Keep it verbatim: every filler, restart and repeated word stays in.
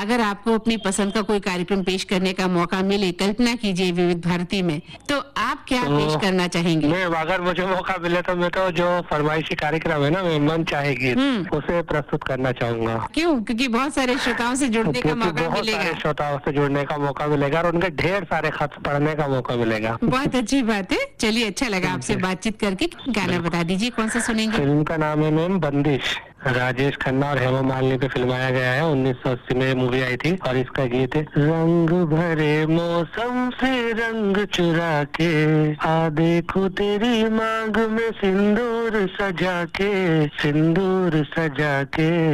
अगर आपको अपनी पसंद का कोई कार्यक्रम पेश करने का मौका मिले, कल्पना कीजिए विविध भारती में, तो आप क्या तो पेश करना चाहेंगे? मैं अगर मुझे मौका मिले तो मैं तो जो फरमाइशी कार्यक्रम है ना, मैं मन चाहे गीत, उसे प्रस्तुत करना चाहूंगा। क्यों? क्योंकि बहुत सारे श्रोताओं से जुड़ने का मौका बहुत मिलेगा। सारे श्रोताओं से जुड़ने का मौका मिलेगा और उनके ढेर सारे खत पढ़ने का मौका मिलेगा। बहुत अच्छी बात है। चलिए, अच्छा लगा आपसे बातचीत करके। गाना बता दीजिए कौन सा सुनेंगे? फिल्म का नाम है मैम बंदिश, राजेश खन्ना और हेमा मालिनी पे फिल्माया गया है। उन्नीस सौ अस्सी में मूवी आई थी और इसका गीत है रंग भरे मौसम से रंग चुरा के आ देखो तेरी मांग में सिंदूर सजा के, सिंदूर सजा के।